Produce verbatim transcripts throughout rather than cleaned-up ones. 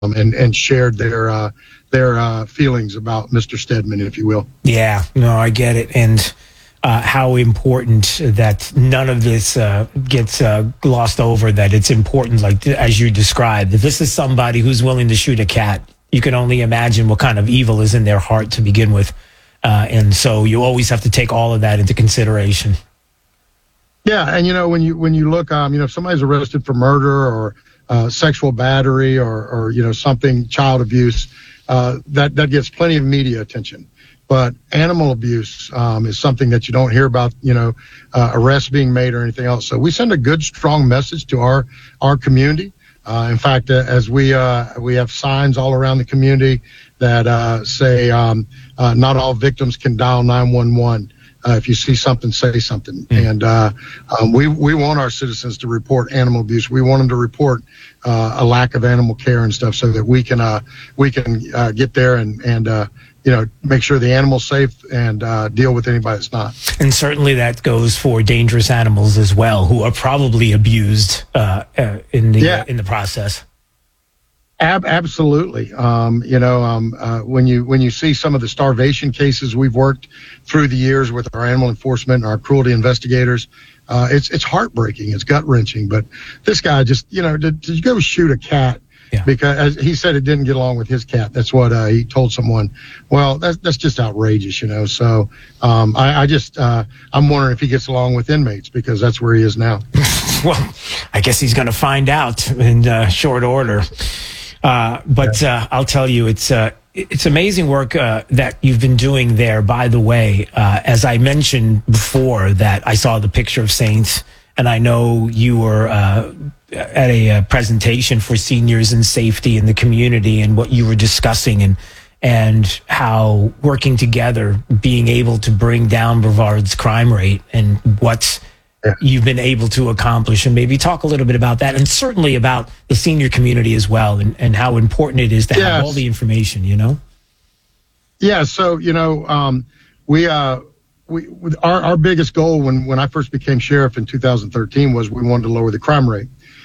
and and shared their uh, their uh, feelings about Mister Stedman, if you will. Yeah, no, I get it, and uh, how important that none of this uh, gets uh, glossed over. That it's important, like as you described. If this is somebody who's willing to shoot a cat, you can only imagine what kind of evil is in their heart to begin with, uh, and so you always have to take all of that into consideration. Yeah, and you know when you when you look, um, you know, if somebody's arrested for murder or uh, sexual battery or, or you know something, child abuse, uh, that that gets plenty of media attention. But animal abuse um, is something that you don't hear about, you know, uh, arrests being made or anything else. So we send a good, strong message to our our community. Uh, in fact, uh, as we uh, we have signs all around the community that uh, say um, uh, not all victims can dial nine one one. Uh, if you see something, say something. Mm. And uh, um, we we want our citizens to report animal abuse. We want them to report uh, a lack of animal care and stuff, so that we can uh, we can uh, get there and and uh, you know make sure the animal's safe and uh, deal with anybody that's not. And certainly that goes for dangerous animals as well, who are probably abused uh, uh, in the yeah. uh, in the process. Ab- absolutely. Um, you know, um, uh, when you when you see some of the starvation cases we've worked through the years with our animal enforcement and our cruelty investigators, uh, it's it's heartbreaking. It's gut wrenching. But this guy just, you know, did, did you go shoot a cat? Yeah. Because as he said, it didn't get along with his cat. That's what uh, he told someone. Well, that's that's just outrageous, you know. So um, I, I just uh, I'm wondering if he gets along with inmates, because that's where he is now. Well, I guess he's going to find out in uh, short order. Uh, but uh, I'll tell you, it's uh, it's amazing work uh, that you've been doing there. By the way, uh, as I mentioned before, that I saw the picture of Saints, and I know you were uh, at a, a presentation for seniors and safety in the community, and what you were discussing, and and how working together, being able to bring down Brevard's crime rate, and what's Yeah. you've been able to accomplish, and maybe talk a little bit about that, and certainly about the senior community as well, and, and how important it is to yes. have all the information, you know? Yeah. So, you know, um, we, uh, we, our, our biggest goal when, when I first became sheriff in two thousand thirteen was we wanted to lower the crime rate.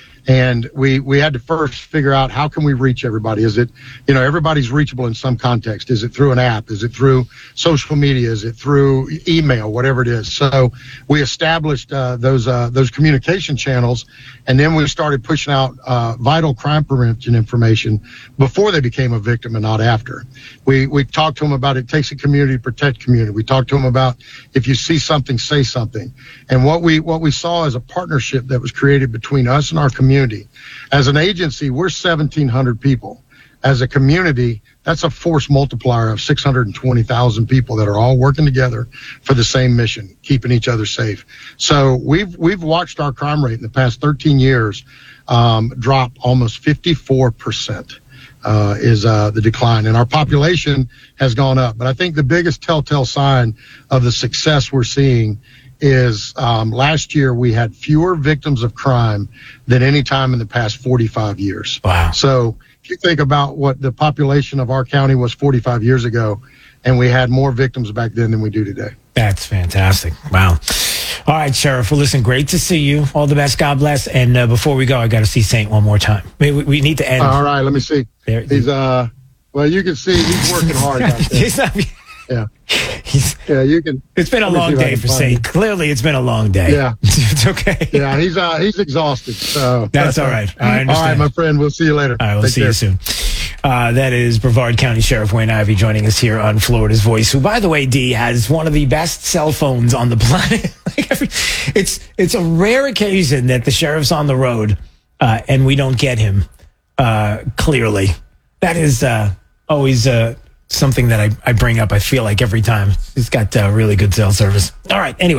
And we, we had to first figure out, how can we reach everybody? Is it, you know, everybody's reachable in some context. Is it through an app? Is it through social media? Is it through email? Whatever it is. So we established uh, those uh, those communication channels, and then we started pushing out uh, vital crime prevention information before they became a victim and not after. We we talked to them about it takes a community to protect community. We talked to them about, if you see something, say something. And what we what we saw is a partnership that was created between us and our community. As an agency, we're seventeen hundred people. As a community, that's a force multiplier of six hundred twenty thousand people that are all working together for the same mission, keeping each other safe. So we've we've watched our crime rate in the past thirteen years um, drop almost fifty-four percent. Uh, is uh, the decline, and our population has gone up. But I think the biggest telltale sign of the success we're seeing is um, last year we had fewer victims of crime than any time in the past forty-five years. Wow. So if you think about what the population of our county was forty-five years ago, and we had more victims back then than we do today. That's fantastic. Wow. All right, Sheriff. Well, listen, great to see you. All the best. God bless. And uh, before we go, I got to see Saint one more time. We, we need to end. All right. Let me see. There, he's, uh, well, you can see he's working hard out there. He's not, yeah. He's, yeah, you can. It's been a long day for Saint. Clearly, it's been a long day. Yeah. It's okay. Yeah, he's uh, he's exhausted. So that's all right. I understand. All right, my friend. We'll see you later. All right, we'll Take see care. you soon. Uh, that is Brevard County Sheriff Wayne Ivey joining us here on Florida's Voice, who, by the way, D, has one of the best cell phones on the planet. like every, it's it's a rare occasion that the sheriff's on the road uh, and we don't get him uh, clearly. That is uh, always uh, something that I, I bring up, I feel like, every time. He's got uh, really good cell service. All right, anyway,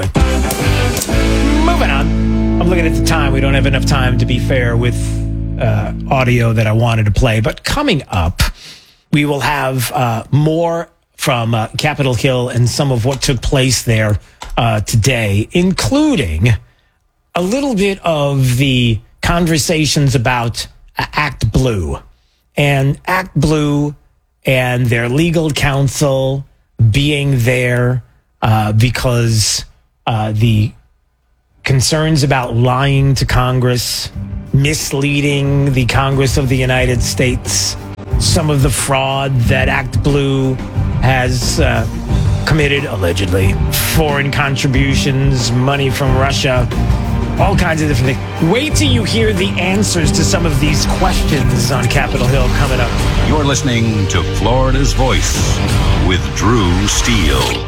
moving on. I'm looking at the time. We don't have enough time, to be fair, with uh, audio that I wanted to play. But coming up, we will have uh, more from uh, Capitol Hill and some of what took place there uh, today, including a little bit of the conversations about uh, Act Blue. And Act Blue and their legal counsel being there uh, because uh, the concerns about lying to Congress, misleading the Congress of the United States, some of the fraud that ActBlue has uh, committed, allegedly. Foreign contributions, money from Russia, all kinds of different things. Wait till you hear the answers to some of these questions on Capitol Hill coming up. You're listening to Florida's Voice with Drew Steele.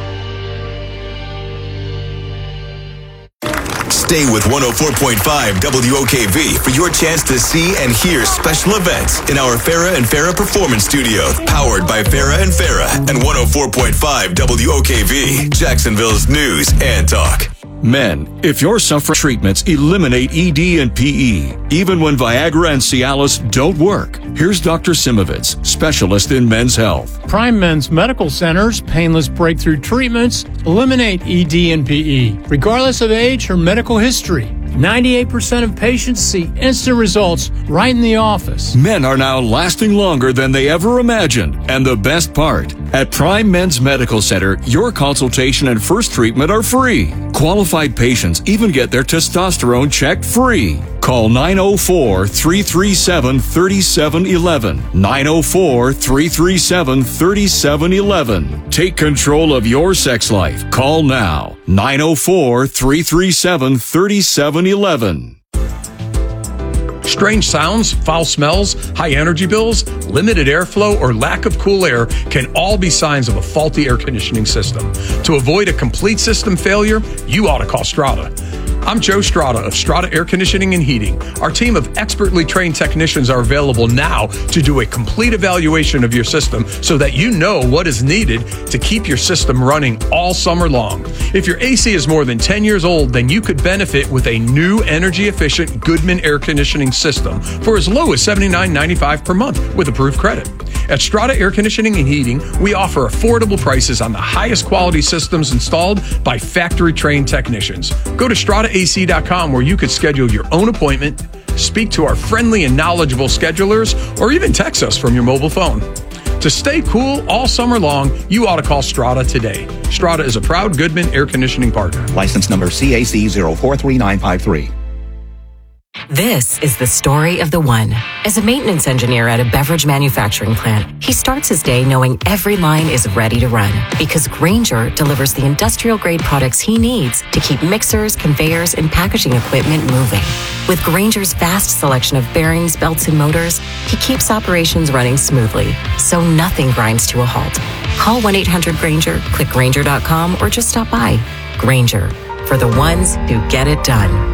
Stay with one oh four point five W O K V for your chance to see and hear special events in our Farrah and Farrah Performance Studio, powered by Farrah and Farrah and one oh four point five W O K V, Jacksonville's news and talk. Men, if you're suffering treatments, eliminate E D and P E, even when Viagra and Cialis don't work. Here's Doctor Simovitz, specialist in men's health. Prime Men's Medical Center's painless breakthrough treatments eliminate E D and P E, regardless of age or medical history. ninety-eight percent of patients see instant results right in the office. Men are now lasting longer than they ever imagined. And the best part, at Prime Men's Medical Center, your consultation and first treatment are free. Qualified patients even get their testosterone checked free. Call nine oh four, three three seven, three seven one one. nine oh four, three three seven, three seven one one. Take control of your sex life. Call now. nine oh four, three three seven, three seven one one. Strange sounds, foul smells, high energy bills, limited airflow, or lack of cool air can all be signs of a faulty air conditioning system. To avoid a complete system failure, you ought to call Strata. I'm Joe Strata of Strata Air Conditioning and Heating. Our team of expertly trained technicians are available now to do a complete evaluation of your system so that you know what is needed to keep your system running all summer long. If your A C is more than ten years old, then you could benefit with a new energy-efficient Goodman air conditioning system for as low as seventy-nine ninety-five per month with approved credit. At Strata Air Conditioning and Heating, we offer affordable prices on the highest quality systems installed by factory-trained technicians. Go to strata A C dot com where you could schedule your own appointment, speak to our friendly and knowledgeable schedulers, or even text us from your mobile phone. To stay cool all summer long, you ought to call Strata today. Strata is a proud Goodman air conditioning partner. License number C A C zero four three nine five three. This is the story of the one. As a maintenance engineer at a beverage manufacturing plant, he starts his day knowing every line is ready to run because Grainger delivers the industrial-grade products he needs to keep mixers, conveyors, and packaging equipment moving. With Grainger's vast selection of bearings, belts, and motors, he keeps operations running smoothly, so nothing grinds to a halt. Call one eight hundred Grainger, click Grainger dot com, or just stop by. Grainger, for the ones who get it done.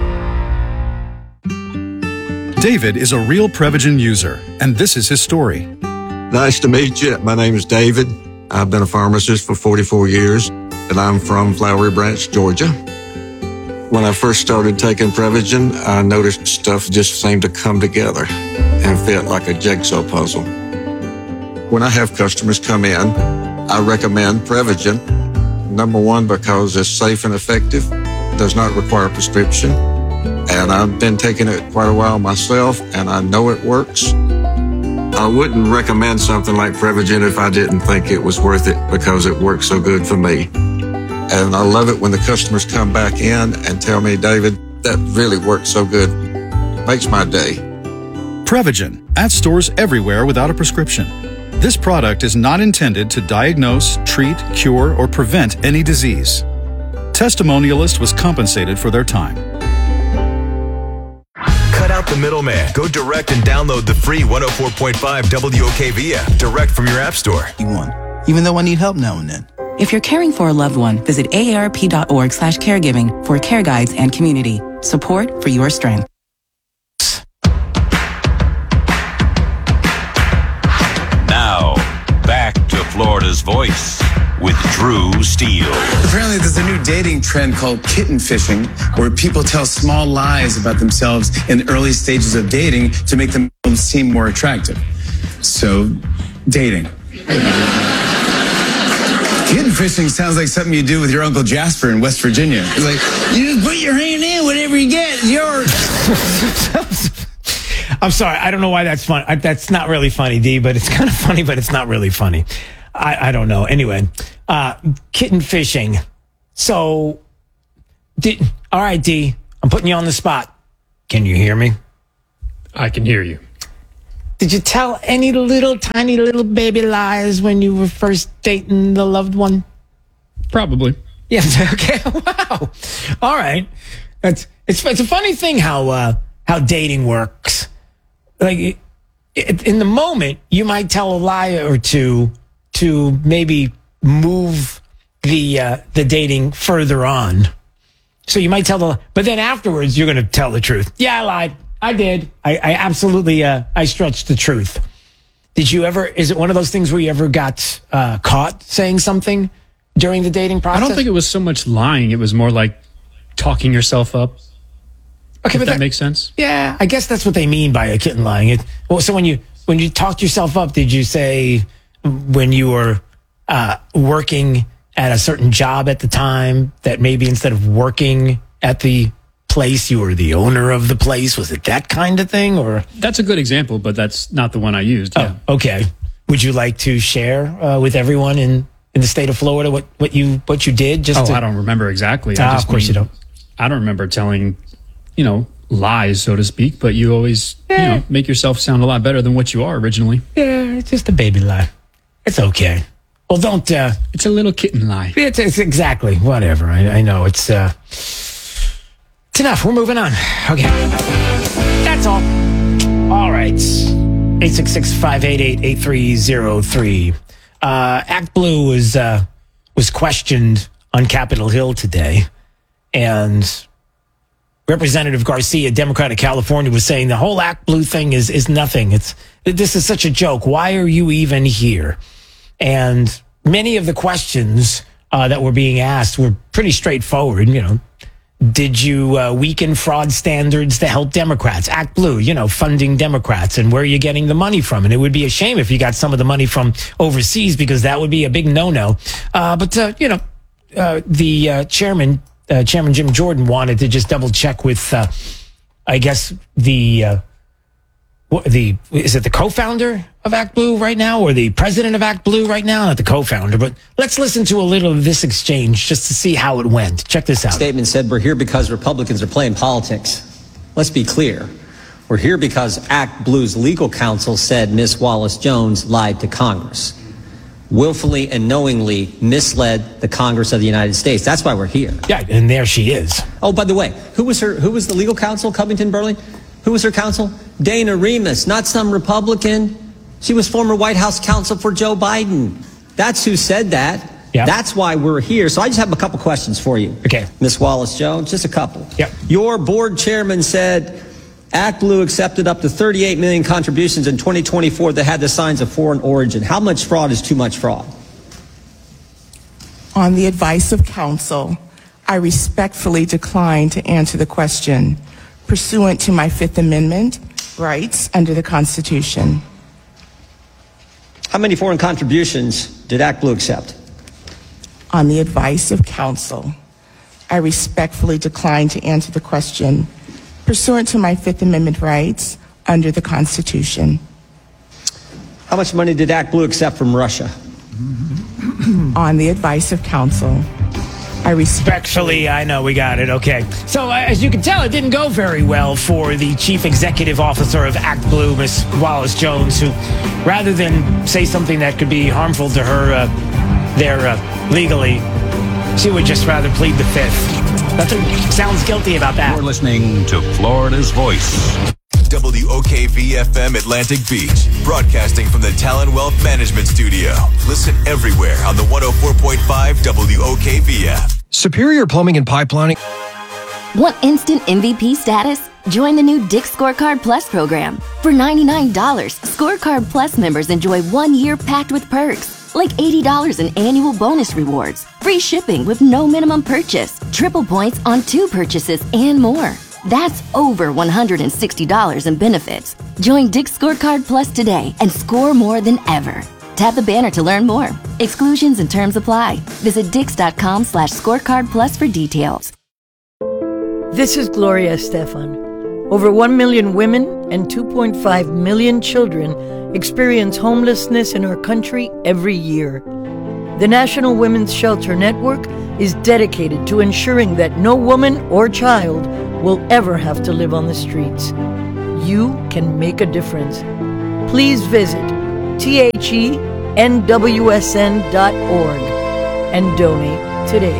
David is a real Prevagen user, and this is his story. Nice to meet you. My name is David. I've been a pharmacist for forty-four years, and I'm from Flowery Branch, Georgia. When I first started taking Prevagen, I noticed stuff just seemed to come together and fit like a jigsaw puzzle. When I have customers come in, I recommend Prevagen. Number one, because it's safe and effective, does not require a prescription. And I've been taking it quite a while myself, and I know it works. I wouldn't recommend something like Prevagen if I didn't think it was worth it because it works so good for me. And I love it when the customers come back in and tell me, David, that really worked so good. It makes my day. Prevagen, at stores everywhere without a prescription. This product is not intended to diagnose, treat, cure, or prevent any disease. Testimonialist was compensated for their time. Cut out the middleman. Go direct and download the free one oh four point five W O K V app direct from your app store. You won, even though I need help now and then. If you're caring for a loved one, visit A A R P dot org slash caregiving for care guides and community. Support for your strength. Now, back to Florida's Voice with Drew Steele. Apparently there's a new dating trend called kitten fishing, where people tell small lies about themselves in the early stages of dating to make themselves seem more attractive. So, dating. Kitten fishing sounds like something you do with your Uncle Jasper in West Virginia. It's like, you just put your hand in, whatever you get is yours. I'm sorry, I don't know why that's funny. That's not really funny, D, but it's kind of funny, but it's not really funny. I, I don't know. Anyway, uh, kitten fishing. So, D, all right, D, I'm putting you on the spot. Can you hear me? I can hear you. Did you tell any little tiny little baby lies when you were first dating the loved one? Probably. Yeah. Okay. Wow. All right. It's it's it's a funny thing how uh, how dating works. Like it, it, in the moment, you might tell a lie or two to maybe move the uh, the dating further on. So you might tell the, but then afterwards you're going to tell the truth. Yeah, I lied. I did. I, I absolutely, uh, I stretched the truth. Did you ever, is it one of those things where you ever got uh, caught saying something during the dating process? I don't think it was so much lying. It was more like talking yourself up. Okay, if but that, that makes sense. Yeah, I guess that's what they mean by a kitten lying. It, well, so when you, when you talked yourself up, did you say when you were uh, working at a certain job at the time that maybe instead of working at the place, you were the owner of the place? Was it that kind of thing? Or that's a good example, but that's not the one I used. Yeah. Oh, okay. Would you like to share uh, with everyone in, in the state of Florida what, what you what you did? Just oh, to... I don't remember exactly. Ah, I just of course mean, you don't. I don't remember telling, you know, lies, so to speak. But you always, yeah. you know, make yourself sound a lot better than what you are originally. Yeah, it's just a baby lie. It's okay. Well, don't. Uh, it's a little kitten lie. It's, it's exactly whatever. I, I know it's. Uh, It's enough. We're moving on. Okay. That's all. All right. eight six six, five eight eight, eight three zero three. Uh, Act Blue was, uh, was questioned on Capitol Hill today. And Representative Garcia, Democrat of California, was saying the whole Act Blue thing is, is nothing. It's, this is such a joke. Why are you even here? And many of the questions uh, that were being asked were pretty straightforward, you know. Did you uh, weaken fraud standards to help Democrats? Act Blue, you know, funding Democrats, and where are you getting the money from? And it would be a shame if you got some of the money from overseas, because that would be a big no-no. Uh, but, uh, you know, uh, the uh, chairman, uh, Chairman Jim Jordan, wanted to just double check with, uh, I guess, the, uh, the, is it the co-founder of Act Blue right now, or the president of Act Blue right now? Not the co-founder, but let's listen to a little of this exchange just to see how it went. Check this out. Statement said, we're here because Republicans are playing politics. Let's be clear. We're here because Act Blue's legal counsel said Miz Wallace-Jones lied to Congress, willfully and knowingly misled the Congress of the United States. That's why we're here. Yeah, and there she is. Oh, by the way, who was her, who was the legal counsel, Covington Burling? Who was her counsel? Dana Remus, not some Republican. She was former White House counsel for Joe Biden. That's who said that. Yep. That's why we're here. So I just have a couple questions for you. Okay. Miz Wallace-Jones, just a couple. Yep. Your board chairman said Act Blue accepted up to thirty-eight million contributions in twenty twenty-four that had the signs of foreign origin. How much fraud is too much fraud? On the advice of counsel, I respectfully decline to answer the question pursuant to my Fifth Amendment rights under the Constitution. How many foreign contributions did Act Blue accept? On the advice of counsel, I respectfully decline to answer the question pursuant to my Fifth Amendment rights under the Constitution. How much money did Act Blue accept from Russia? On the advice of counsel, I respectfully, I know, we got it. Okay. So, uh, as you can tell, it didn't go very well for the chief executive officer of Act Blue, Miz Wallace-Jones, who, rather than say something that could be harmful to her uh, there uh, legally, she would just rather plead the fifth. Nothing sounds guilty about that. You're listening to Florida's Voice. W O K V F M Atlantic Beach, broadcasting from the Talon Wealth Management Studio. Listen everywhere on the one oh four point five W O K V app. Superior Plumbing and Pipelining. Want instant M V P status? Join the new Dick's Scorecard Plus program. For ninety-nine dollars, Scorecard Plus members enjoy one year packed with perks, like eighty dollars in annual bonus rewards, free shipping with no minimum purchase, triple points on two purchases, and more. That's over one hundred sixty dollars in benefits. Join Dick's Scorecard Plus today and score more than ever. Tap the banner to learn more. Exclusions and terms apply. Visit dix.com slash scorecard plus for details. This is Gloria Estefan. Over one million women and two point five million children experience homelessness in our country every year. The National Women's Shelter Network is dedicated to ensuring that no woman or child will ever have to live on the streets. You can make a difference. please visit T H E N W S N dot org and donate today.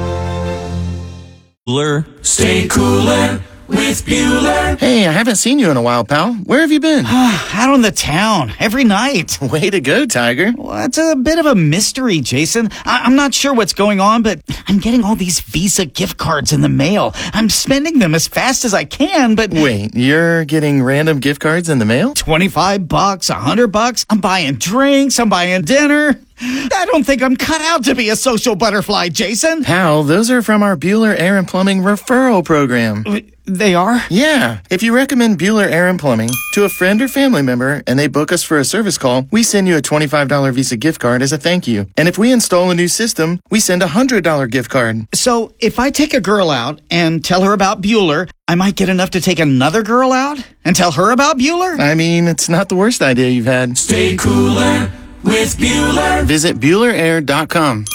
Cooler. Stay cooler with Bueller. Hey, I haven't seen you in a while, pal. Where have you been? Out on the town, every night. Way to go, Tiger. Well, it's a bit of a mystery, Jason. I- I'm not sure what's going on, but I'm getting all these Visa gift cards in the mail. I'm spending them as fast as I can, but... Wait, you're getting random gift cards in the mail? twenty-five bucks, one hundred bucks. I'm buying drinks, I'm buying dinner. I don't think I'm cut out to be a social butterfly, Jason. Pal, those are from our Bueller Air and Plumbing referral program. They are? Yeah. If you recommend Bueller Air and Plumbing to a friend or family member and they book us for a service call, we send you a twenty-five dollars Visa gift card as a thank you. And if we install a new system, we send a one hundred dollars gift card. So if I take a girl out and tell her about Bueller, I might get enough to take another girl out and tell her about Bueller? I mean, it's not the worst idea you've had. Stay cooler with Bueller. Visit Bueller Air dot com.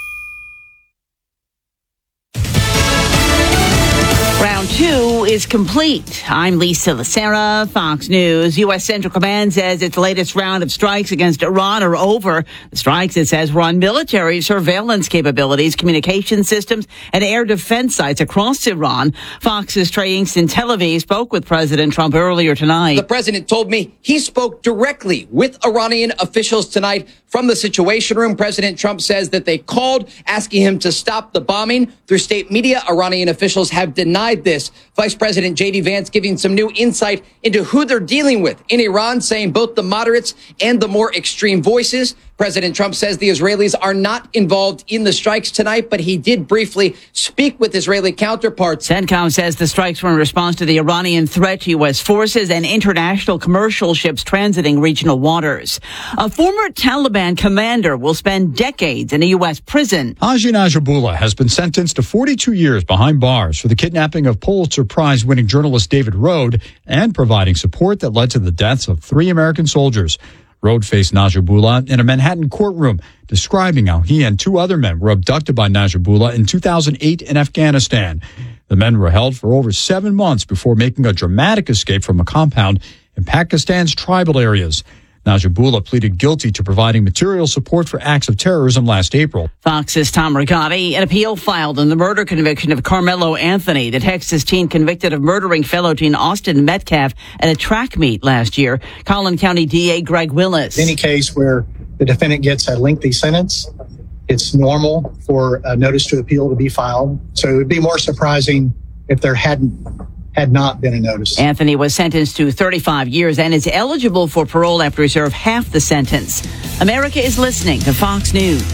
Round two is complete. I'm Lisa Lacera, Fox News. U S. Central Command says its latest round of strikes against Iran are over. The strikes, it says, were on military surveillance capabilities, communication systems, and air defense sites across Iran. Fox's Trey Inks in Tel Aviv spoke with President Trump earlier tonight. The president told me he spoke directly with Iranian officials tonight from the Situation Room. President Trump says that they called asking him to stop the bombing. Through state media, Iranian officials have denied this. Vice President J D Vance giving some new insight into who they're dealing with in Iran, saying both the moderates and the more extreme voices. President Trump says the Israelis are not involved in the strikes tonight, but he did briefly speak with Israeli counterparts. CENTCOM says the strikes were in response to the Iranian threat to U S forces and international commercial ships transiting regional waters. A former Taliban commander will spend decades in a U S prison. Haji Najibullah has been sentenced to forty-two years behind bars for the kidnapping of Pulitzer Prize-winning journalist David Rode and providing support that led to the deaths of three American soldiers. Rode faced Najibullah in a Manhattan courtroom, describing how he and two other men were abducted by Najibullah in two thousand eight in Afghanistan. The men were held for over seven months before making a dramatic escape from a compound in Pakistan's tribal areas. Najibullah pleaded guilty to providing material support for acts of terrorism last April. Fox's Tom Rigotti. An appeal filed in the murder conviction of Carmelo Anthony, the Texas teen convicted of murdering fellow teen Austin Metcalf at a track meet last year. Collin County D A Greg Willis. In any case where the defendant gets a lengthy sentence, it's normal for a notice to appeal to be filed. So it would be more surprising if there hadn't had not been a notice. Anthony was sentenced to thirty-five years and is eligible for parole after he served half the sentence. America is listening to Fox News.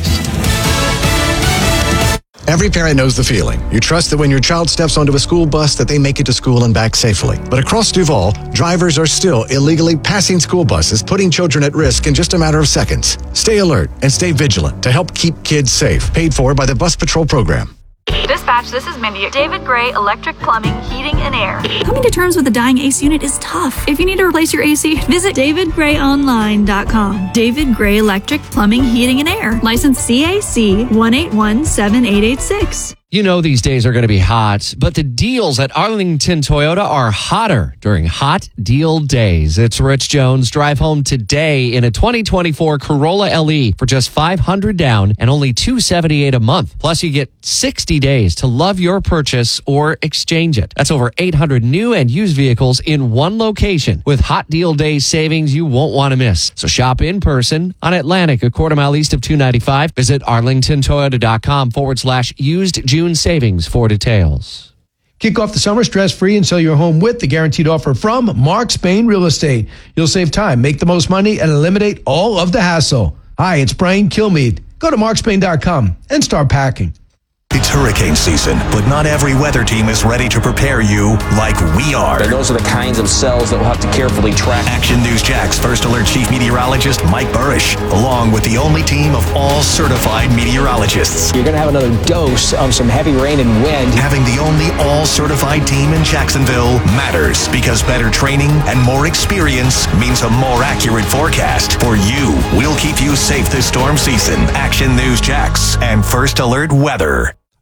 Every parent knows the feeling. You trust that when your child steps onto a school bus that they make it to school and back safely. But across Duval, drivers are still illegally passing school buses, putting children at risk in just a matter of seconds. Stay alert and stay vigilant to help keep kids safe. Paid for by the Bus Patrol Program. Dispatch, this is Mindy. David Gray Electric Plumbing, Heating, and Air. Coming to terms with a dying A C unit is tough. If you need to replace your A C, visit david gray online dot com. David Gray Electric Plumbing, Heating, and Air. License C A C one eight one seven eight eight six. You know these days are going to be hot, but the deals at Arlington Toyota are hotter during Hot Deal Days. It's Rich Jones. Drive home today in a twenty twenty-four Corolla L E for just five hundred dollars down and only two hundred seventy-eight dollars a month. Plus, you get sixty days to love your purchase or exchange it. That's over eight hundred new and used vehicles in one location with Hot Deal Days savings you won't want to miss. So shop in person on Atlantic, a quarter mile east of two ninety-five. Visit arlingtontoyota.com forward slash used June savings for details. Kick off the summer stress-free and sell your home with the guaranteed offer from Mark Spain Real Estate. You'll save time, make the most money, and eliminate all of the hassle. Hi, it's Brian Kilmeade. Go to mark spain dot com and start packing. It's hurricane season, but not every weather team is ready to prepare you like we are. And those are the kinds of cells that we'll have to carefully track. Action News Jack's First Alert Chief Meteorologist Mike Burrish, along with the only team of all certified meteorologists. You're going to have another dose of some heavy rain and wind. Having the only all-certified team in Jacksonville matters because better training and more experience means a more accurate forecast. For you, we'll keep you safe this storm season. Action News Jax and First Alert Weather.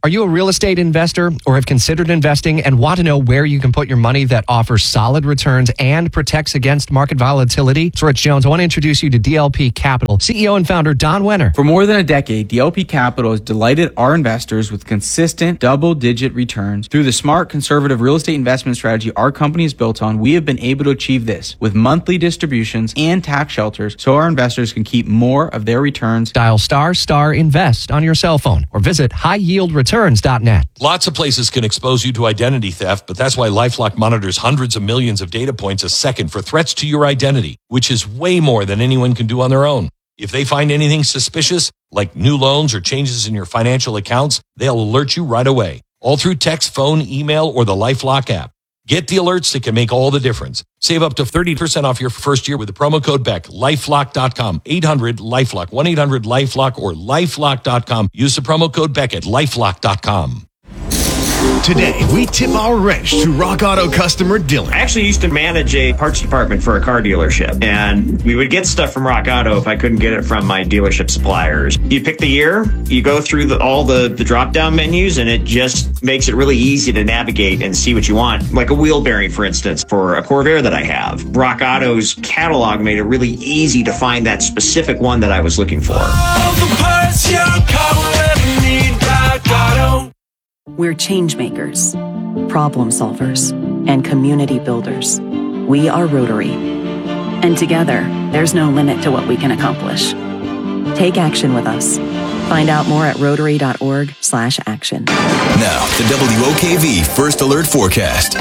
Are you a real estate investor or have considered investing and want to know where you can put your money that offers solid returns and protects against market volatility? It's Rich Jones. I want to introduce you to D L P Capital, C E O and founder Don Wenner. For more than a decade, D L P Capital has delighted our investors with consistent double-digit returns. Through the smart, conservative real estate investment strategy our company is built on, we have been able to achieve this with monthly distributions and tax shelters so our investors can keep more of their returns. Dial star star invest on your cell phone or visit high yield returns dot net. Lots of places can expose you to identity theft, but that's why LifeLock monitors hundreds of millions of data points a second for threats to your identity, which is way more than anyone can do on their own. If they find anything suspicious, like new loans or changes in your financial accounts, they'll alert you right away, all through text, phone, email, or the LifeLock app. Get the alerts that can make all the difference. Save up to thirty percent off your first year with the promo code B E C. LifeLock dot com. eight hundred LifeLock. one eight hundred LifeLock or LifeLock dot com. Use the promo code B E C at LifeLock dot com. Today, we tip our wrench to Rock Auto customer Dylan. I actually used to manage a parts department for a car dealership, and we would get stuff from Rock Auto if I couldn't get it from my dealership suppliers. You pick the year, you go through the, all the, the drop-down menus, and it just makes it really easy to navigate and see what you want. Like a wheel bearing, for instance, for a Corvair that I have. Rock Auto's catalog made it really easy to find that specific one that I was looking for. All the parts your car will ever need, Rock Auto. We're change makers, problem solvers, and community builders. We are Rotary. And together, there's no limit to what we can accomplish. Take action with us. Find out more at rotary dot org slash action. Now, the W O K V First Alert Forecast.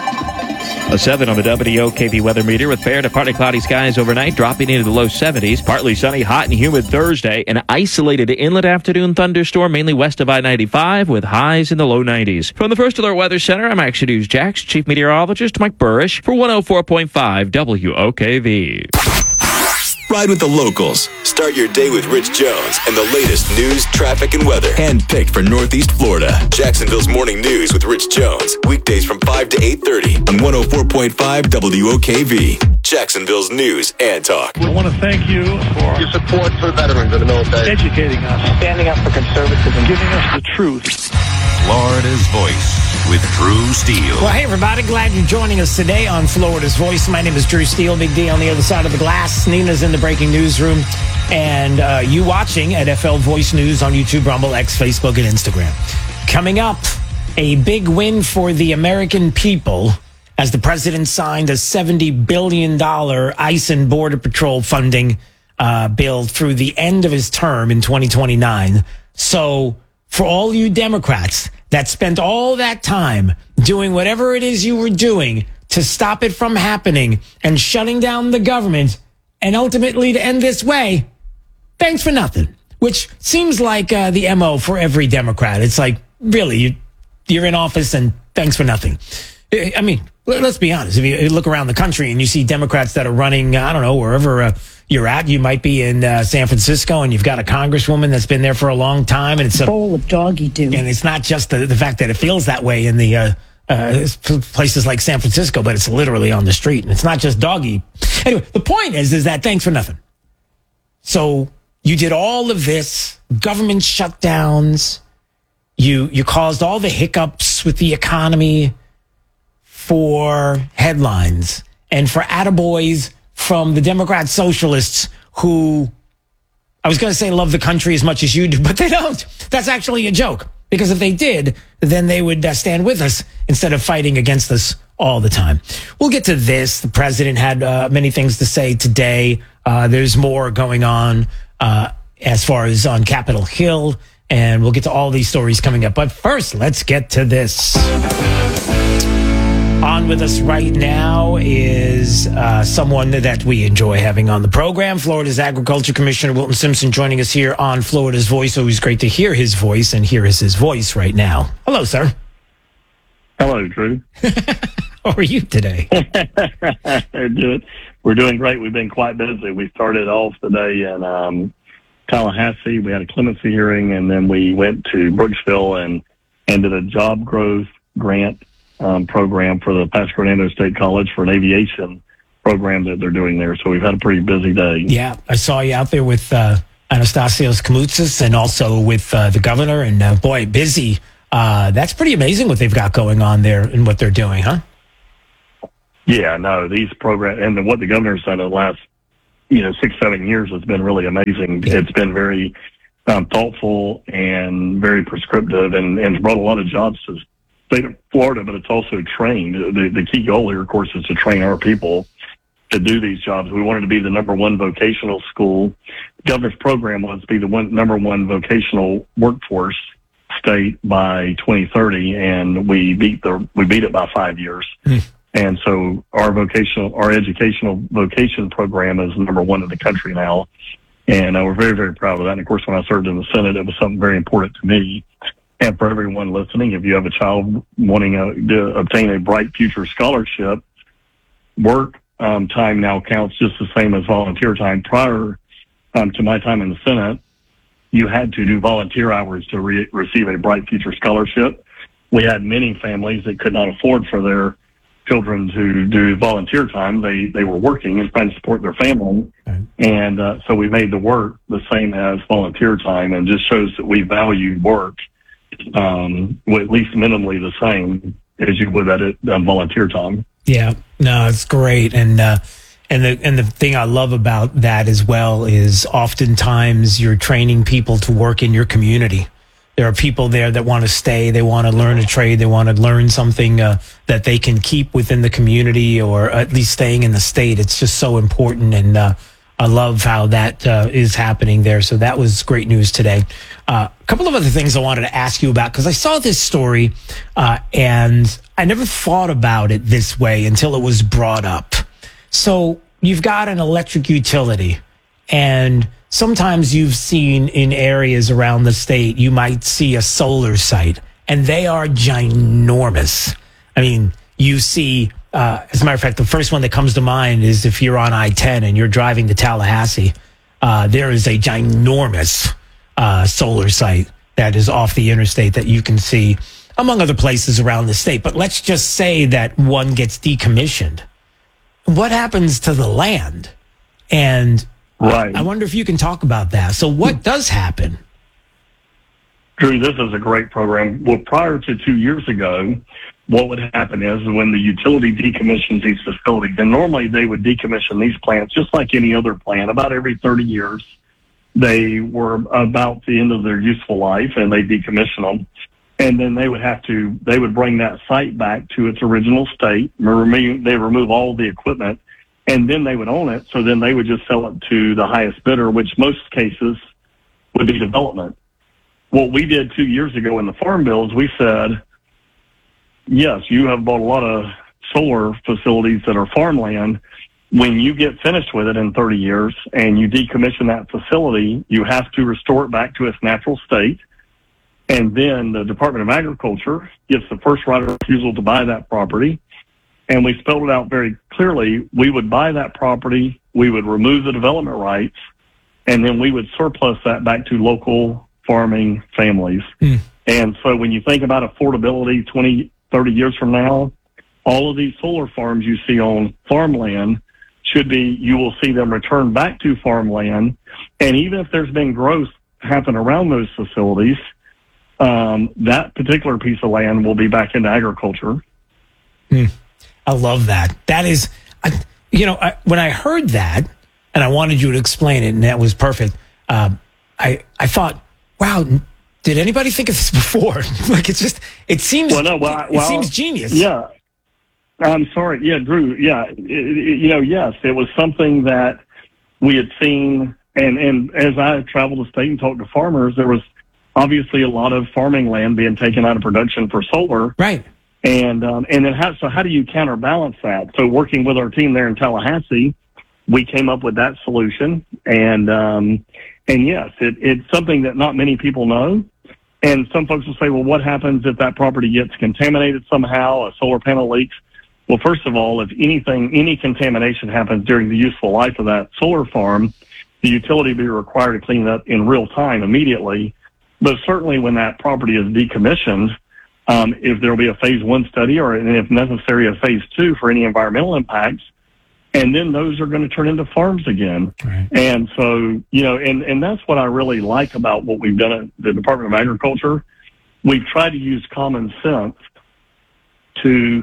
A seven on the W O K V weather meter with fair to partly cloudy skies overnight, dropping into the low seventies. Partly sunny, hot and humid Thursday. An isolated inlet afternoon thunderstorm, mainly west of I ninety-five, with highs in the low nineties. From the First Alert Weather Center, I'm Action News Jax Chief Meteorologist Mike Burrish for one oh four point five W O K V. Ride with the locals. Start your day with Rich Jones and the latest news, traffic, and weather. Handpicked for Northeast Florida. Jacksonville's Morning News with Rich Jones. Weekdays from five to eight thirty on one oh four point five W O K V. Jacksonville's News and Talk. We want to thank you for your support for veterans of the military. Educating us. Standing up for conservatism. Giving us the truth. Florida's Voice with Drew Steele. Well, hey, everybody. Glad you're joining us today on Florida's Voice. My name is Drew Steele. Big D on the other side of the glass. Nina's in the breaking newsroom. And uh, you watching at F L Voice News on YouTube, Rumble, X, Facebook, and Instagram. Coming up, a big win for the American people as the president signed a seventy billion dollars ICE and Border Patrol funding uh, bill through the end of his term in twenty twenty-nine. So for all you Democrats that spent all that time doing whatever it is you were doing to stop it from happening and shutting down the government and ultimately to end this way, thanks for nothing, which seems like uh, the M O for every Democrat. It's like, really, you, you're in office and thanks for nothing. I mean, let's be honest. If you look around the country and you see Democrats that are running, I don't know, wherever uh, you're at, you might be in uh, San Francisco and you've got a congresswoman that's been there for a long time. And it's a bowl of doggy doo. And it's not just the, the fact that it feels that way in the uh, uh, places like San Francisco, but it's literally on the street. And it's not just doggy. Anyway, the point is, is that thanks for nothing. So you did all of this, government shutdowns. You, you caused all the hiccups with the economy for headlines and for attaboys from the Democrat socialists who, I was going to say love the country as much as you do, but they don't. That's actually a joke, because if they did, then they would uh, stand with us instead of fighting against us all the time. We'll get to this. The president had uh, many things to say today. Uh, there's more going on uh, as far as on Capitol Hill, and we'll get to all these stories coming up. But first, let's get to this. On with us right now is uh, someone that we enjoy having on the program, Florida's Agriculture Commissioner Wilton Simpson, joining us here on Florida's Voice. Always great to hear his voice, and here is his voice right now. Hello, sir. Hello, Drew. How are you today? We're doing great. We've been quite busy. We started off today in um, Tallahassee. We had a clemency hearing, and then we went to Brooksville and, and did a job growth grant Um, program for the Paso Fernando State College for an aviation program that they're doing there. So we've had a pretty busy day. Yeah, I saw you out there with uh, Anastasios Kamoutsas and also with uh, the governor. And uh, boy, busy Uh, that's pretty amazing what they've got going on there and what they're doing, huh? Yeah, no, these programs and what the governor's done in the last, you know, six, seven years has been really amazing. Yeah. It's been very um, thoughtful and very prescriptive, and, and it's brought a lot of jobs to the state of Florida, but it's also trained. The, the key goal here, of course, is to train our people to do these jobs. We wanted to be the number one vocational school. The governor's program was to be the one number one vocational workforce state by twenty thirty, and we beat the we beat it by five years. Mm. And so our vocational, our educational vocation program is number one in the country now. And uh, we're very, very proud of that. And of course, when I served in the Senate, it was something very important to me. And for everyone listening, if you have a child wanting a, to obtain a Bright Future Scholarship, work um, time now counts just the same as volunteer time. Prior um, to my time in the Senate, you had to do volunteer hours to re- receive a Bright Future Scholarship. We had many families that could not afford for their children to do volunteer time. They they were working and trying to support their family. Right. And uh, so we made the work the same as volunteer time, and just shows that we value work um, at least minimally the same as you would at it, um, volunteer time. Yeah, no, it's great. And uh, and the and the thing I love about that as well is oftentimes you're training people to work in your community. There are people there that want to stay. They want to learn a trade. They want to learn something uh, that they can keep within the community, or at least staying in the state. It's just so important. And uh, I love how that uh, is happening there. So that was great news today. Uh, a couple of other things I wanted to ask you about, because I saw this story uh, and I never thought about it this way until it was brought up. So you've got an electric utility, and sometimes you've seen in areas around the state, you might see a solar site, and they are ginormous. I mean, you see, uh, as a matter of fact, the first one that comes to mind is if you're on I ten and you're driving to Tallahassee, uh, there is a ginormous uh, solar site that is off the interstate that you can see, among other places around the state. But let's just say that one gets decommissioned. What happens to the land? And Right. I wonder if you can talk about that. So what does happen? Drew, this is a great program. Well, prior to two years ago, what would happen is when the utility decommissions these facilities, and normally they would decommission these plants just like any other plant about every thirty years. They were about the end of their useful life, and they decommission them. And then they would have to, they would bring that site back to its original state. Remove, they remove all the equipment, and then they would own it. So then they would just sell it to the highest bidder, which most cases would be development. What we did two years ago in the farm bills, we said, yes, you have bought a lot of solar facilities that are farmland. When you get finished with it in thirty years and you decommission that facility, you have to restore it back to its natural state. And then the Department of Agriculture gets the first right of refusal to buy that property. And we spelled it out very clearly. We would buy that property, we would remove the development rights, and then we would surplus that back to local farming families. Mm. And so when you think about affordability twenty, thirty years from now, all of these solar farms you see on farmland should be, you will see them return back to farmland. And even if there's been growth happen around those facilities, um, that particular piece of land will be back into agriculture. Mm. I love that. That is, I, you know, I, when I heard that, and I wanted you to explain it, and that was perfect, um, I I thought, wow, did anybody think of this before? Like, it's just, it seems, well, no, well, it, well, it seems genius. Yeah. I'm sorry. Yeah, Drew. Yeah. It, it, you know, yes, it was something that we had seen. And, and as I traveled the state and talked to farmers, there was obviously a lot of farming land being taken out of production for solar. Right. And, um, and then how, so how do you counterbalance that? So working with our team there in Tallahassee, we came up with that solution. And, um, and yes, it, it's something that not many people know. And some folks will say, well, what happens if that property gets contaminated somehow, a solar panel leaks? Well, first of all, if anything, any contamination happens during the useful life of that solar farm, the utility will be required to clean it up in real time immediately. But certainly when that property is decommissioned, um, if there will be a phase one study, or and if necessary, a phase two for any environmental impacts, and then those are going to turn into farms again. Right. And so, you know, and, and that's what I really like about what we've done at the Department of Agriculture. we've tried to use common sense to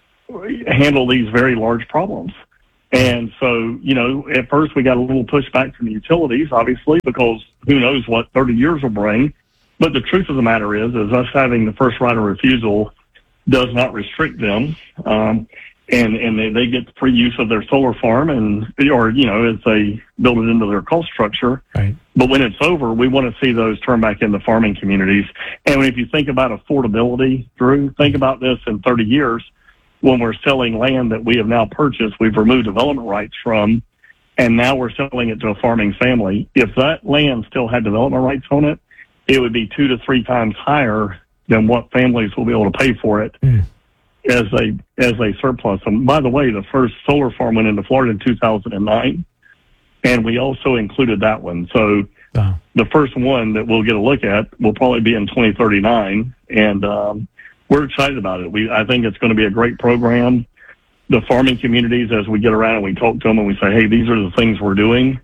handle these very large problems. And so, you know, at first we got a little pushback from the utilities, obviously, because who knows what thirty years will bring. But the truth of the matter is, is us having the first right of refusal does not restrict them. Um, and, and they, they get free use of their solar farm and, or, you know, as they build it into their cost structure. Right. But when it's over, we want to see those turn back into farming communities. And if you think about affordability, Drew, think about this in thirty years, when we're selling land that we have now purchased, we've removed development rights from, and now we're selling it to a farming family. If that land still had development rights on it, it would be two to three times higher than what families will be able to pay for it mm. as a as a surplus. And by the way, the first solar farm went into Florida in two thousand nine, and we also included that one. So wow. the first one that we'll get a look at will probably be in twenty thirty-nine, and um, we're excited about it. We I think it's going to be a great program. The farming communities, as we get around and we talk to them and we say, hey, these are the things we're doing,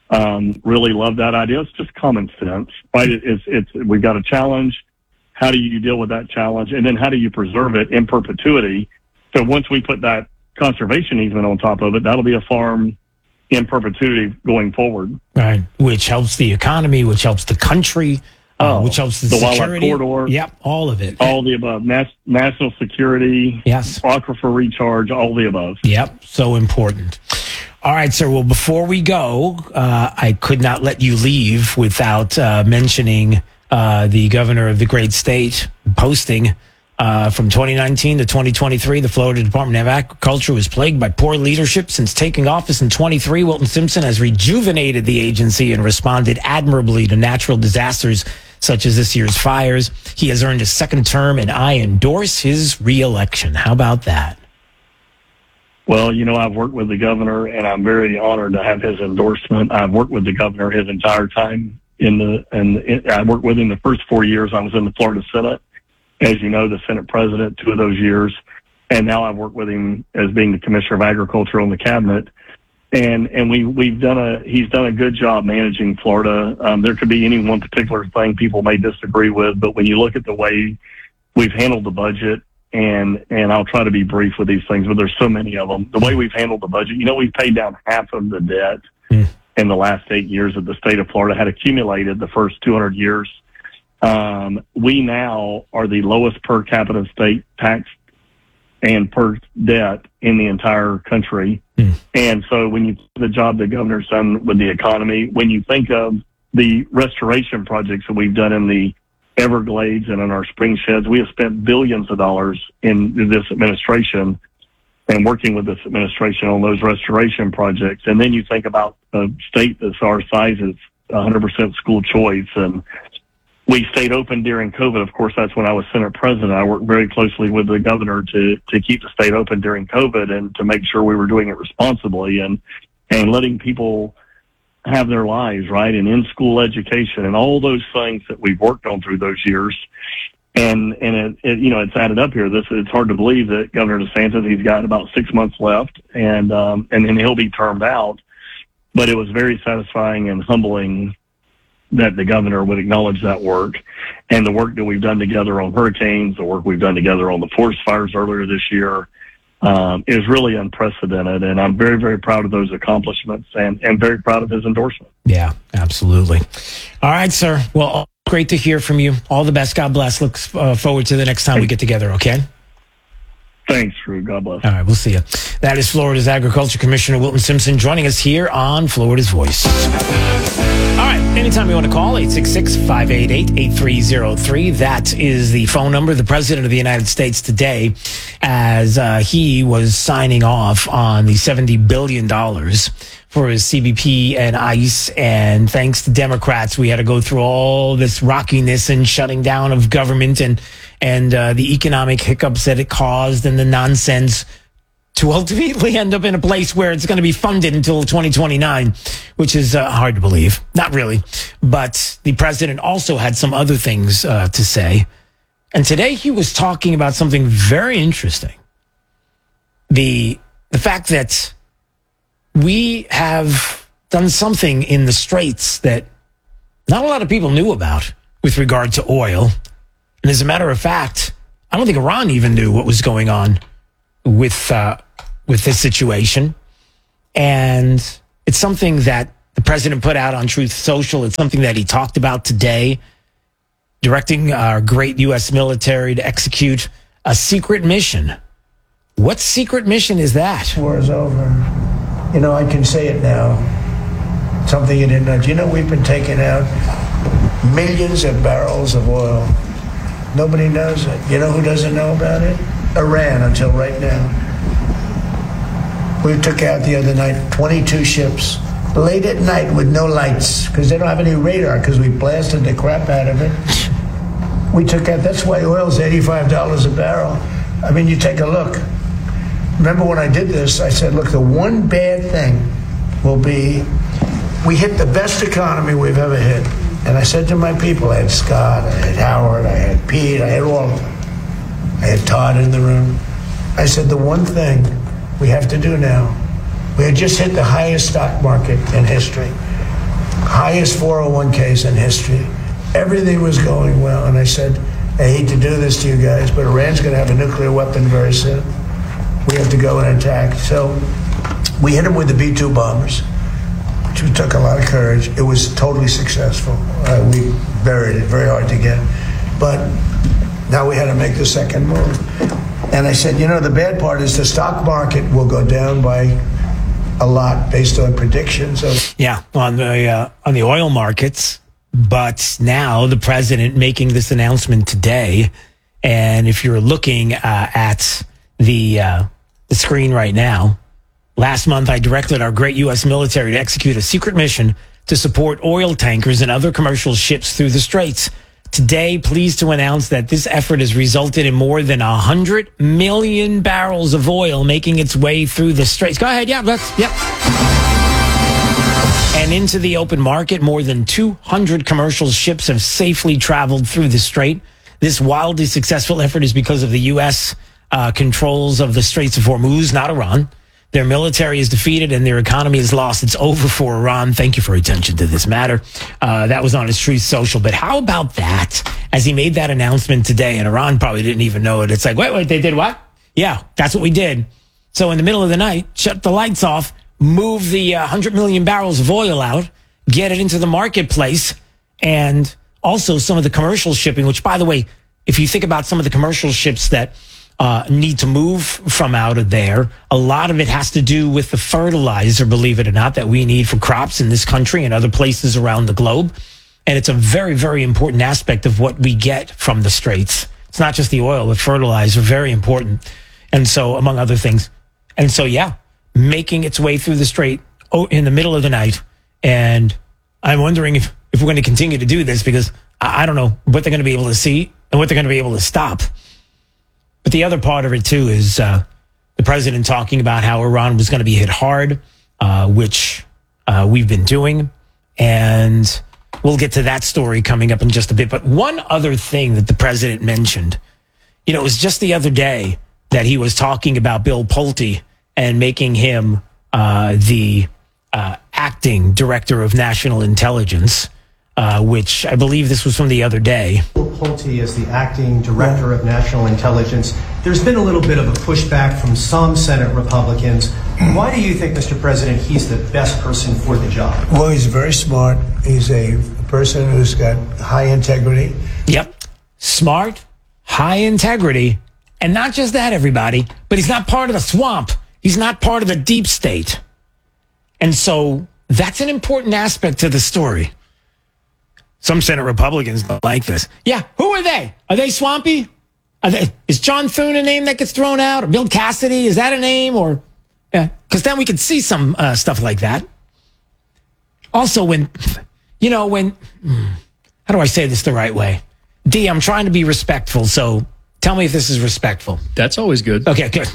um, really love that idea. It's just common sense, right? It, it's, it's, we've got a challenge. How do you deal with that challenge? And then how do you preserve it in perpetuity? So once we put that conservation easement on top of it, that'll be a farm in perpetuity going forward. Right. Which helps the economy, which helps the country, uh, oh, which helps the, the security. wildlife corridor. Yep. All of it. All the above. Nas- national security. Yes. Aquifer recharge, all the above. Yep. So important. All right, sir. Well, before we go, uh, I could not let you leave without uh, mentioning Uh, the governor of the great state posting uh, from twenty nineteen to twenty twenty-three, the Florida Department of Agriculture was plagued by poor leadership. Since taking office in twenty-three, Wilton Simpson has rejuvenated the agency and responded admirably to natural disasters such as this year's fires. He has earned a second term, and I endorse his reelection. How about that? Well, you know, I've worked with the governor, and I'm very honored to have his endorsement. I've worked with the governor his entire time. In the and it, I worked with him the first four years I was in the Florida Senate, as you know, the Senate president two of those years, and now I've worked with him as being the Commissioner of Agriculture on the cabinet, and and we we've done a he's done a good job managing Florida. Um, there could be any one particular thing people may disagree with, but when you look at the way we've handled the budget, and and I'll try to be brief with these things, but there's so many of them. The way we've handled the budget, you know, we've paid down half of the debt. Mm. In the last eight years that the state of Florida had accumulated the first two hundred years. Um, we now are the lowest per capita state tax and per debt in the entire country. Mm. And so when you the job the governor's done with the economy, when you think of the restoration projects that we've done in the Everglades and in our spring sheds, we have spent billions of dollars in this administration and working with this administration on those restoration projects. And then you think about a state that's our size is one hundred percent school choice. And we stayed open during COVID. Of course, that's when I was Senate president. I worked very closely with the governor to, to keep the state open during COVID and to make sure we were doing it responsibly and, and letting people have their lives, right? And in-school education and all those things that we've worked on through those years. And, and it, it, you know, it's added up here. This, it's hard to believe that Governor DeSantis, he's got about six months left and, um, and then he'll be termed out. But it was very satisfying and humbling that the governor would acknowledge that work and the work that we've done together on hurricanes, the work we've done together on the forest fires earlier this year, um, is really unprecedented. And I'm very, very proud of those accomplishments and, and very proud of his endorsement. Yeah, absolutely. All right, sir. Well, great to hear from you. All the best. God bless. Look uh, forward to the next time we get together, okay? Thanks, Drew. God bless. All right, we'll see you. That is Florida's Agriculture Commissioner Wilton Simpson joining us here on Florida's Voice. All right, anytime you want to call, eight six six, five eight eight, eight three zero three. That is the phone number. The President of the United States today, as uh, he was signing off on the seventy billion dollars for his C B P and ICE, and thanks to Democrats, we had to go through all this rockiness and shutting down of government and and uh, the economic hiccups that it caused and the nonsense to ultimately end up in a place where it's going to be funded until twenty twenty-nine, which is uh, hard to believe. Not really. But the president also had some other things uh, to say. And today he was talking about something very interesting. The the fact that we have done something in the Straits that not a lot of people knew about with regard to oil. And as a matter of fact, I don't think Iran even knew what was going on with uh, with this situation. And it's something that the president put out on Truth Social. It's something that he talked about today, directing our great U S military to execute a secret mission. What secret mission is that? War is over. You know, I can say it now. Something you didn't know. Do you know we've been taking out millions of barrels of oil? Nobody knows it. You know who doesn't know about it? Iran, until right now. We took out the other night twenty-two ships, late at night with no lights, because they don't have any radar, because we blasted the crap out of it. We took out, that's why oil's eighty-five dollars a barrel. I mean, you take a look. Remember when I did this, I said, look, the one bad thing will be we hit the best economy we've ever hit. And I said to my people, I had Scott, I had Howard, I had Pete, I had all of them. I had Todd in the room. I said, the one thing we have to do now, we had just hit the highest stock market in history, highest four oh one k's in history. Everything was going well. And I said, I hate to do this to you guys, but Iran's going to have a nuclear weapon very soon. We have to go and attack. So we hit them with the B two bombers, which took a lot of courage. It was totally successful. Uh, we buried it, very hard to get. But now we had to make the second move. And I said, you know, the bad part is the stock market will go down by a lot based on predictions. Of- yeah, on the uh, on the oil markets. But now the president making this announcement today, and if you're looking uh, at the uh, the screen right now, last month I directed our great U S military to execute a secret mission to support oil tankers and other commercial ships through the Straits. Today, pleased to announce that this effort has resulted in more than one hundred million barrels of oil making its way through the Straits. Go ahead. Yeah, that's, yep. And into the open market, more than two hundred commercial ships have safely traveled through the Strait. This wildly successful effort is because of the U S uh, controls of the Straits of Hormuz, not Iran. Their military is defeated and their economy is lost. It's over for Iran. Thank you for your attention to this matter. Uh, that was on his Truth Social. But how about that? As he made that announcement today, and Iran probably didn't even know it. It's like, wait, wait, they did what? Yeah, that's what we did. So in the middle of the night, shut the lights off, move the uh, one hundred million barrels of oil out, get it into the marketplace, and also some of the commercial shipping, which, by the way, if you think about some of the commercial ships that Uh, need to move from out of there. A lot of it has to do with the fertilizer, believe it or not, that we need for crops in this country and other places around the globe. And it's a very, very important aspect of what we get from the Straits. It's not just the oil, but fertilizer, very important. And so, among other things. And so, yeah, making its way through the Strait in the middle of the night. And I'm wondering if, if we're going to continue to do this, because I, I don't know what they're going to be able to see and what they're going to be able to stop. But the other part of it, too, is uh, the president talking about how Iran was going to be hit hard, uh, which uh, we've been doing. And we'll get to that story coming up in just a bit. But one other thing that the president mentioned, you know, it was just the other day that he was talking about Bill Pulte and making him uh, the uh, acting director of national intelligence, uh, which I believe this was from the other day. Pulte is the acting director of national intelligence. There's been a little bit of a pushback from some Senate Republicans. Why do you think, Mister President, he's the best person for the job? Well, he's very smart. He's a person who's got high integrity. Yep. Smart, high integrity. And not just that, everybody, but he's not part of the swamp. He's not part of the deep state. And so that's an important aspect to the story. Some Senate Republicans don't like this. Yeah, who are they? Are they swampy? Are they, is John Thune a name that gets thrown out? Or Bill Cassidy, is that a name? Or yeah, because then we could see some uh, stuff like that. Also, when, you know, when, how do I say this the right way? D, I'm trying to be respectful, so tell me if this is respectful. That's always good. Okay, good.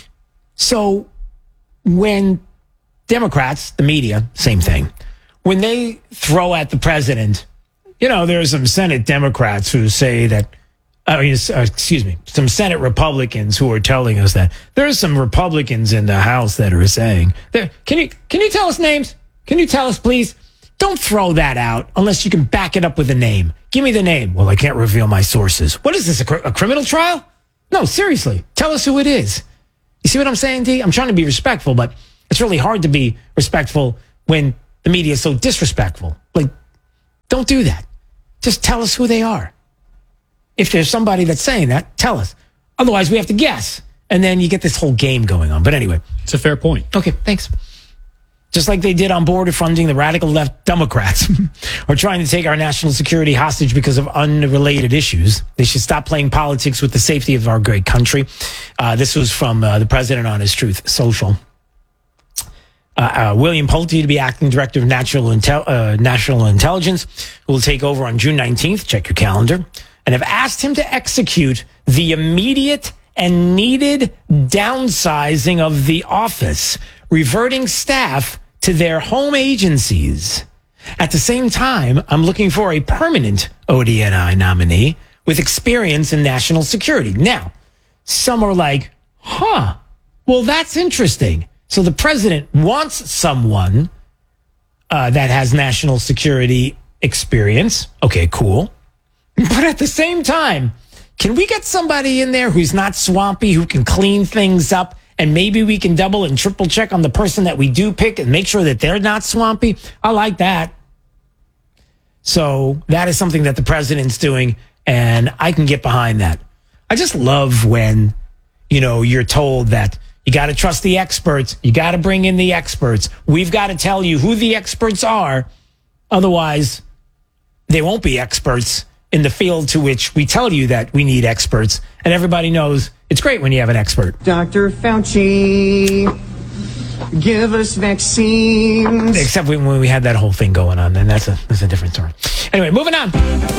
So when Democrats, the media, same thing, when they throw at the president, you know, there are some Senate Democrats who say that, I mean, uh, excuse me, some Senate Republicans who are telling us that there are some Republicans in the House that are saying, there, can you can you tell us names? Can you tell us, please? don't throw that out unless you can back it up with a name. Give me the name. Well, I can't reveal my sources. What is this, a, cr- a criminal trial? No, seriously. Tell us who it is. You see what I'm saying, D? I'm trying to be respectful, but it's really hard to be respectful when the media is so disrespectful. Like, don't do that. Just tell us who they are. If there's somebody that's saying that, tell us. Otherwise, we have to guess. And then you get this whole game going on. But anyway. It's a fair point. Okay, thanks. Just like they did on border funding, the radical left Democrats are trying to take our national security hostage because of unrelated issues. They should stop playing politics with the safety of our great country. Uh, this was from uh, the president on his Truth Social. Uh, uh, William Pulte to be acting director of National, Intel- uh, National Intelligence, who will take over on June nineteenth. Check your calendar. And have asked him to execute the immediate and needed downsizing of the office, reverting staff to their home agencies. At the same time, I'm looking for a permanent O D N I nominee with experience in national security. Now, some are like, huh, well, that's interesting. So the president wants someone uh, that has national security experience. Okay, cool. But at the same time, can we get somebody in there who's not swampy, who can clean things up, and maybe we can double and triple check on the person that we do pick and make sure that they're not swampy? I like that. So that is something that the president's doing, and I can get behind that. I just love when, you know, you're told that you got to trust the experts. You got to bring in the experts. We've got to tell you who the experts are. Otherwise, they won't be experts in the field to which we tell you that we need experts. And everybody knows it's great when you have an expert. Doctor Fauci, give us vaccines. Except when we had that whole thing going on, then that's a, that's a different story. Anyway, moving on.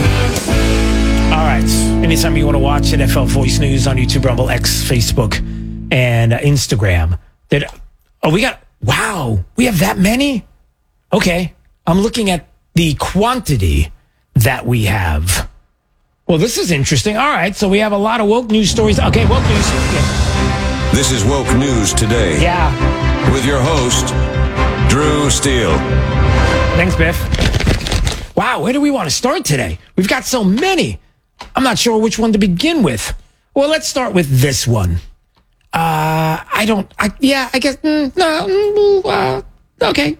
All right. Anytime you want to watch N F L Voice News on YouTube, Rumble, X, Facebook, and uh, Instagram. That, oh, we got, wow, we have that many? Okay. I'm looking at the quantity that we have. Well, this is interesting. All right, so we have a lot of woke news stories. Okay, woke news. Yeah. This is Woke News Today. Yeah. With your host, Drew Steele. Thanks, Biff. Wow, where do we want to start today? We've got so many. I'm not sure which one to begin with. Well, let's start with this one. Uh, I don't, I, yeah, I guess, mm, no, mm, uh, okay.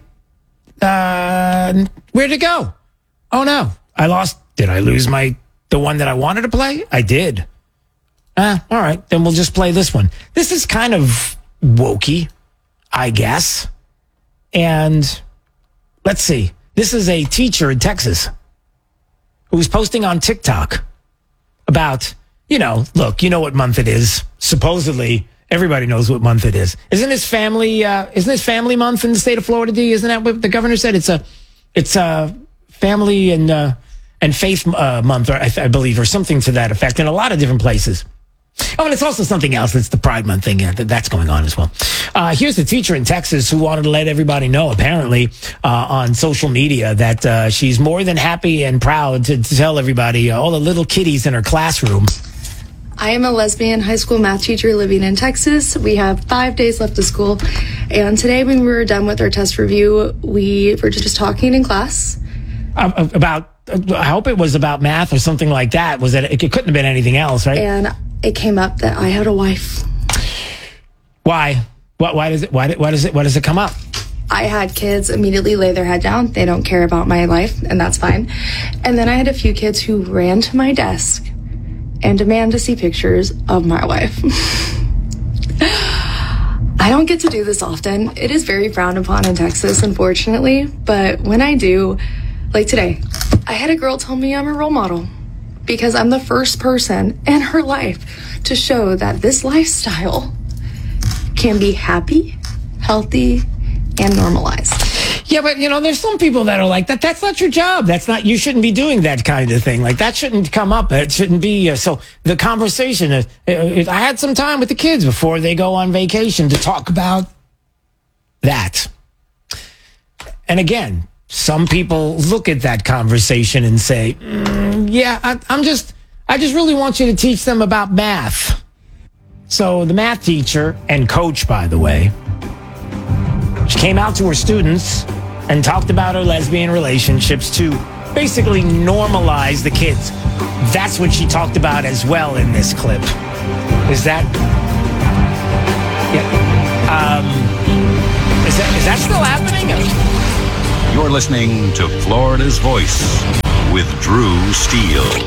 Uh, where'd it go? Oh, no. I lost. Did I lose my the one that I wanted to play? I did. Uh, all right. Then we'll just play this one. This is kind of wokey, I guess. And let's see. This is a teacher in Texas who was posting on TikTok about, you know, look, you know what month it is. Supposedly, everybody knows what month it is. Isn't this family? Uh, isn't this family month in the state of Florida? D? Isn't that what the governor said? It's a, it's a family and uh, and faith uh, month, I, I believe, or something to that effect, in a lot of different places. Oh, and it's also something else. It's the Pride Month thing. Yeah, that's going on as well. Uh, here's a teacher in Texas who wanted to let everybody know, apparently, uh, on social media that uh, she's more than happy and proud to, to tell everybody, uh, all the little kiddies in her classroom. I am a lesbian high school math teacher living in Texas. We have five days left of school. And today when we were done with our test review, we were just talking in class. Uh, about, I hope it was about math or something like that. Was it? It couldn't have been anything else, right? And it came up that I had a wife. Why? Why, why does it? Why, why does it? Why does it come up? I had kids immediately lay their head down. They don't care about my life, and that's fine. And then I had a few kids who ran to my desk and demand to see pictures of my wife. I don't get to do this often. It is very frowned upon in Texas, unfortunately. But when I do, like today, I had a girl tell me I'm a role model because I'm the first person in her life to show that this lifestyle can be happy, healthy, and normalized. Yeah, but, you know, there's some people that are like, that. That's not your job. That's not, you shouldn't be doing that kind of thing. Like, that shouldn't come up. It shouldn't be. Uh, so the conversation, uh, uh, I had some time with the kids before they go on vacation to talk about that. And again, some people look at that conversation and say, mm, yeah, I, I'm just, I just really want you to teach them about math. So the math teacher and coach, by the way, she came out to her students and talked about her lesbian relationships to basically normalize the kids. That's what she talked about as well in this clip. Is that... Yeah. Um, is that, is that still happening? You're listening to Florida's Voice with Drew Steele.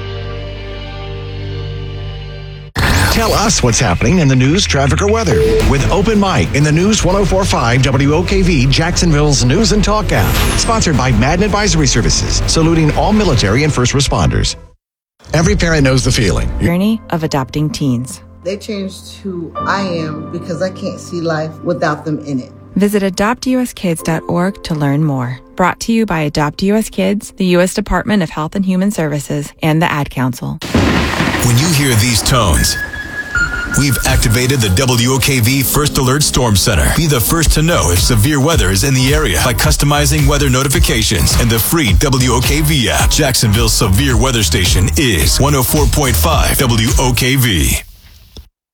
Tell us what's happening in the news, traffic, or weather with Open Mic in the News one oh four point five W O K V, Jacksonville's News and Talk app. Sponsored by Madden Advisory Services, saluting all military and first responders. Every parent knows the feeling. Journey of adopting teens. They changed who I am because I can't see life without them in it. Visit adopt u s kids dot org to learn more. Brought to you by Adopt U S Kids, the U S Department of Health and Human Services, and the Ad Council. When you hear these tones, we've activated the W O K V First Alert Storm Center. Be the first to know if severe weather is in the area by customizing weather notifications and the free W O K V app. Jacksonville's severe weather station is one oh four point five W O K V.